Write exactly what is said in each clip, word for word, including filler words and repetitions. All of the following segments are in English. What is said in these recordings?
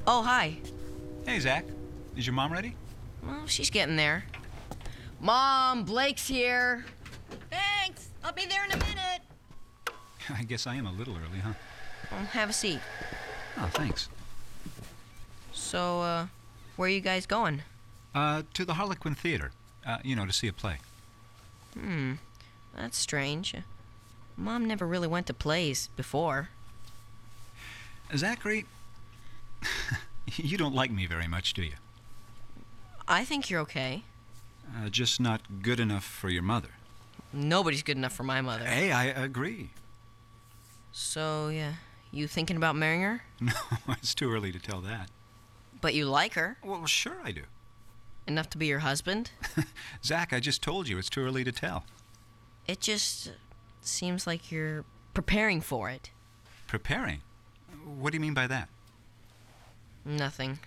Oh, hi. Hey, Zach. Is your mom ready? Well, she's getting there. Mom, Blake's here. Thanks. I'll be there in a minute. I guess I am a little early, huh? Well, have a seat. Oh, thanks. So, uh, where are you guys going? Uh, to the Harlequin Theater. Uh, you know, to see a play. Hmm, that's strange. Mom never really went to plays before. Zachary, you don't like me very much, do you? I think you're okay. Uh, just not good enough for your mother. Nobody's good enough for my mother. Hey, I agree. So, yeah, you thinking about marrying her? No, it's too early to tell that. But you like her? Well, sure I do. Enough to be your husband? Zach, I just told you it's too early to tell. It just seems like you're preparing for it. Preparing? What do you mean by that? Nothing.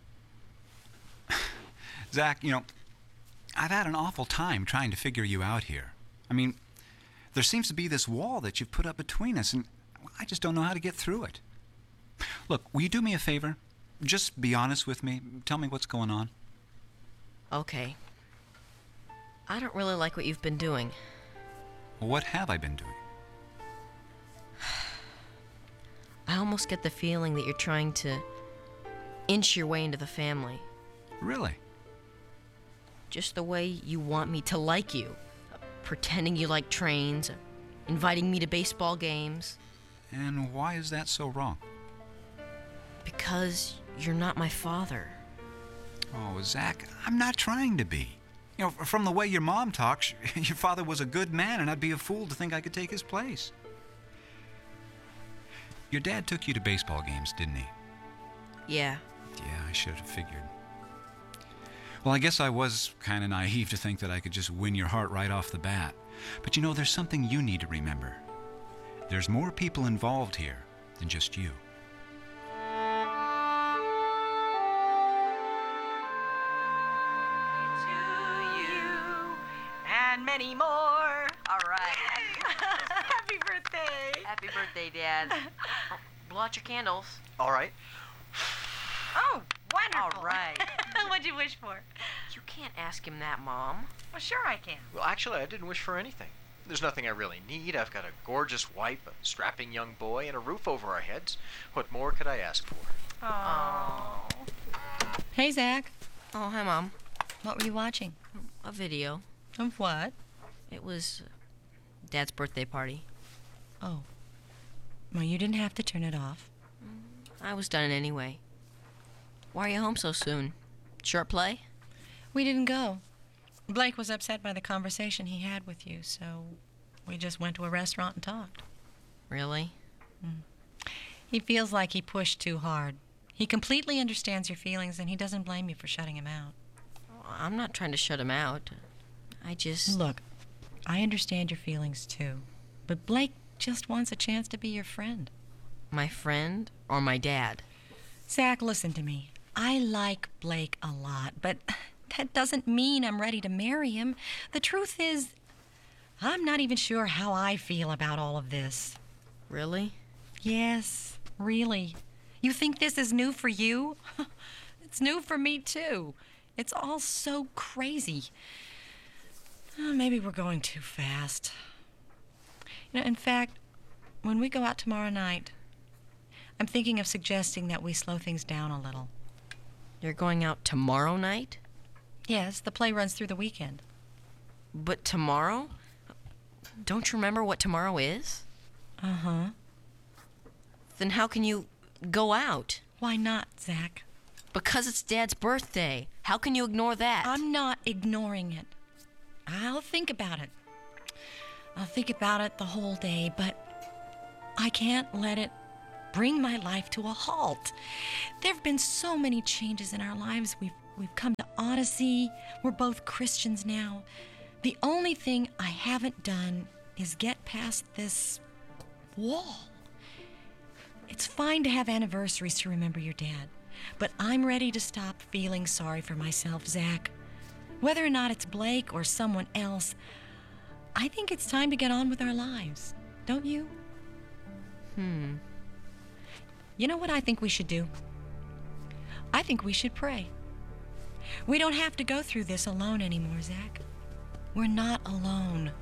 Zach, you know, I've had an awful time trying to figure you out here. I mean, there seems to be this wall that you've put up between us, and I just don't know how to get through it. Look, will you do me a favor? Just be honest with me. Tell me what's going on. Okay. I don't really like what you've been doing. What have I been doing? I almost get the feeling that you're trying to inch your way into the family. Really? Just the way you want me to like you. Pretending you like trains, inviting me to baseball games. And why is that so wrong? Because you're not my father. Oh, Zach, I'm not trying to be. You know, from the way your mom talks, your father was a good man, and I'd be a fool to think I could take his place. Your dad took you to baseball games, didn't he? Yeah. Yeah, I should have figured. Well, I guess I was kind of naive to think that I could just win your heart right off the bat. But you know, there's something you need to remember. There's more people involved here than just you. To you and many more. All right. Happy birthday. Happy birthday, Dad. Blow out your candles. All right. Oh, wonderful. All right. What'd you wish for? You can't ask him that, Mom. Well, sure I can. Well, actually, I didn't wish for anything. There's nothing I really need. I've got a gorgeous wife, a strapping young boy, and a roof over our heads. What more could I ask for? Oh. Hey, Zach. Oh, hi, Mom. What were you watching? A video. Of what? It was Dad's birthday party. Oh. Well, you didn't have to turn it off. I was done anyway. Why are you home so soon? Short play? We didn't go. Blake was upset by the conversation he had with you, so we just went to a restaurant and talked. Really? Mm. He feels like he pushed too hard. He completely understands your feelings, and he doesn't blame you for shutting him out. I'm not trying to shut him out. I just... Look, I understand your feelings, too. But Blake just wants a chance to be your friend. My friend or my dad? Zach, listen to me. I like Blake a lot, but that doesn't mean I'm ready to marry him. The truth is, I'm not even sure how I feel about all of this. Really? Yes, really. You think this is new for you? It's new for me, too. It's all so crazy. Oh, maybe we're going too fast. You know, in fact, when we go out tomorrow night, I'm thinking of suggesting that we slow things down a little. You're going out tomorrow night? Yes, the play runs through the weekend. But tomorrow? Don't you remember what tomorrow is? Uh-huh. Then how can you go out? Why not, Zach? Because it's Dad's birthday. How can you ignore that? I'm not ignoring it. I'll think about it. I'll think about it the whole day, but I can't let it bring my life to a halt. There have been so many changes in our lives. We've we've come to Odyssey. We're both Christians now. The only thing I haven't done is get past this wall. It's fine to have anniversaries to remember your dad, but I'm ready to stop feeling sorry for myself, Zach. Whether or not it's Blake or someone else, I think it's time to get on with our lives. Don't you? Hmm. You know what I think we should do? I think we should pray. We don't have to go through this alone anymore, Zach. We're not alone.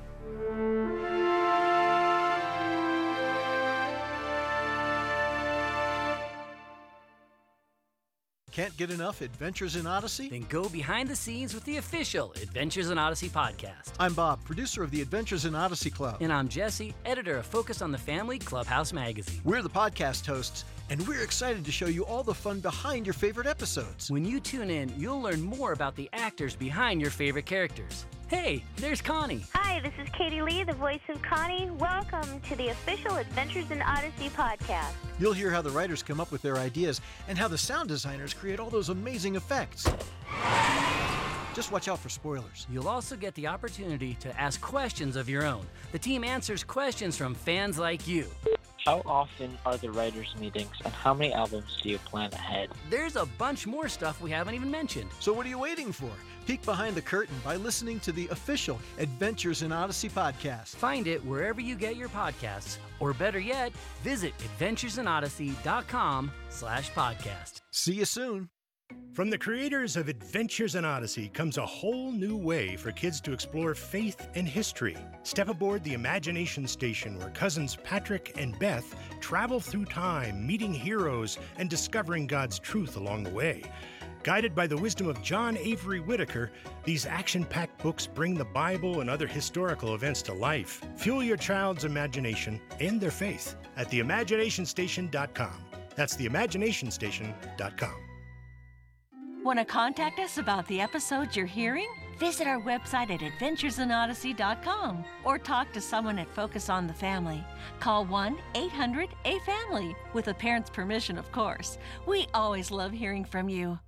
Can't get enough Adventures in Odyssey? Then go behind the scenes with the official Adventures in Odyssey podcast. I'm Bob, producer of the Adventures in Odyssey Club. And I'm Jesse, editor of Focus on the Family Clubhouse magazine. We're the podcast hosts, and we're excited to show you all the fun behind your favorite episodes. When you tune in, you'll learn more about the actors behind your favorite characters. Hey, there's Connie. Hi, this is Katie Lee, the voice of Connie. Welcome to the official Adventures in Odyssey podcast. You'll hear how the writers come up with their ideas and how the sound designers create all those amazing effects. Just watch out for spoilers. You'll also get the opportunity to ask questions of your own. The team answers questions from fans like you. How often are the writers' meetings, and how many albums do you plan ahead? There's a bunch more stuff we haven't even mentioned. So what are you waiting for? Peek behind the curtain by listening to the official Adventures in Odyssey podcast. Find it wherever you get your podcasts, or better yet, visit adventuresinodyssey.com slash podcast. See you soon. From the creators of Adventures in Odyssey comes a whole new way for kids to explore faith and history. Step aboard the Imagination Station, where cousins Patrick and Beth travel through time, meeting heroes and discovering God's truth along the way. Guided by the wisdom of John Avery Whitaker, these action-packed books bring the Bible and other historical events to life. Fuel your child's imagination and their faith at the imagination station dot com. That's the imagination station dot com. Want to contact us about the episodes you're hearing? Visit our website at adventures in odyssey dot com or talk to someone at Focus on the Family. Call one eight hundred A family, with a parent's permission, of course. We always love hearing from you.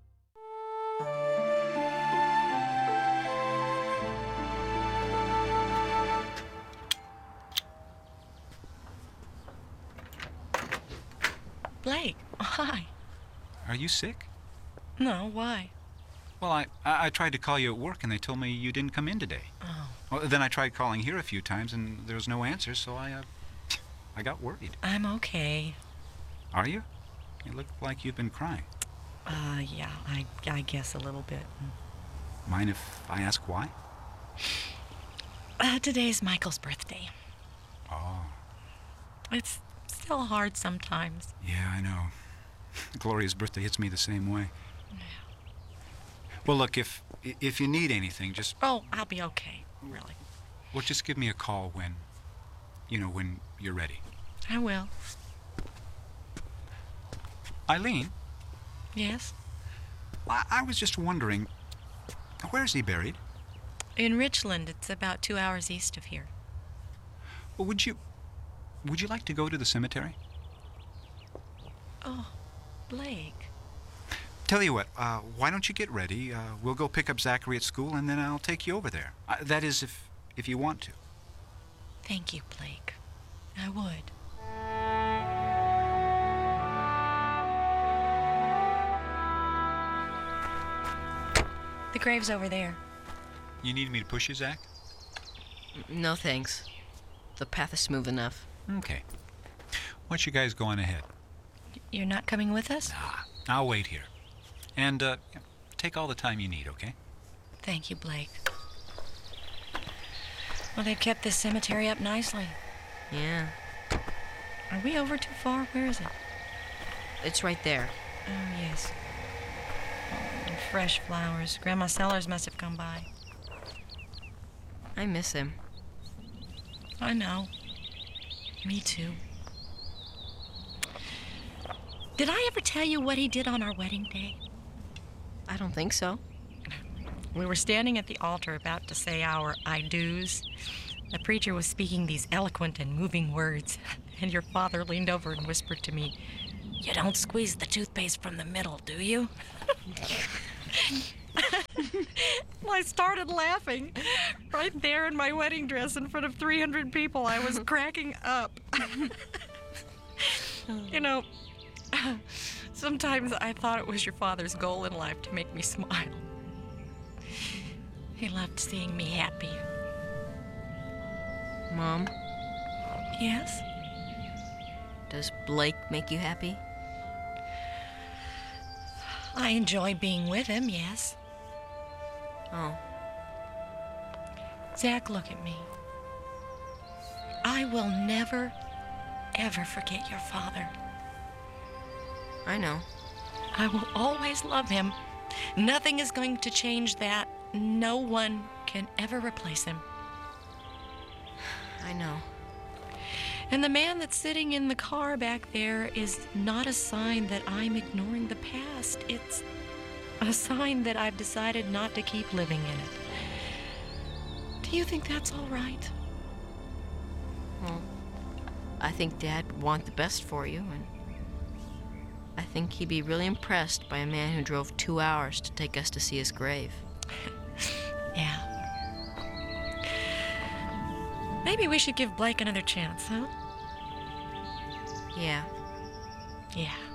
Blake, hi. Are you sick? No, why? Well, I, I I tried to call you at work and they told me you didn't come in today. Oh. Well, then I tried calling here a few times and there was no answer, so I, uh, I got worried. I'm okay. Are you? You look like you've been crying. Uh, yeah, I, I guess a little bit. Mind if I ask why? Uh, today's Michael's birthday. Oh. It's still hard sometimes. Yeah, I know. Gloria's birthday hits me the same way. Well, look, if if you need anything, just... Oh, I'll be okay, really. Well, just give me a call when, you know, when you're ready. I will. Eileen? Yes? I, I was just wondering, where's he buried? In Richland. It's about two hours east of here. Well, would you... Would you like to go to the cemetery? Oh, Blake. Tell you what, uh, why don't you get ready? Uh, we'll go pick up Zachary at school, and then I'll take you over there. Uh, that is, if if you want to. Thank you, Blake. I would. The grave's over there. You need me to push you, Zach? No thanks. The path is smooth enough. Okay. Why don't you guys go on ahead? You're not coming with us? Nah, I'll wait here. And uh, take all the time you need, okay? Thank you, Blake. Well, they've kept this cemetery up nicely. Yeah. Are we over too far? Where is it? It's right there. Oh, yes. Oh, and fresh flowers. Grandma Sellers must have come by. I miss him. I know. Me too. Did I ever tell you what he did on our wedding day? I don't think so. We were standing at the altar about to say our I do's. The preacher was speaking these eloquent and moving words, and your father leaned over and whispered to me, "You don't squeeze the toothpaste from the middle, do you?" Well, I started laughing. Right there in my wedding dress in front of three hundred people, I was cracking up. You know, sometimes I thought it was your father's goal in life to make me smile. He loved seeing me happy. Mom? Yes? Does Blake make you happy? I enjoy being with him, yes. Oh. Zach, look at me. I will never, ever forget your father. I know. I will always love him. Nothing is going to change that. No one can ever replace him. I know. And the man that's sitting in the car back there is not a sign that I'm ignoring the past. It's a sign that I've decided not to keep living in it. Do you think that's all right? Well, I think Dad would want the best for you, and I think he'd be really impressed by a man who drove two hours to take us to see his grave. Yeah. Maybe we should give Blake another chance, huh? Yeah. Yeah.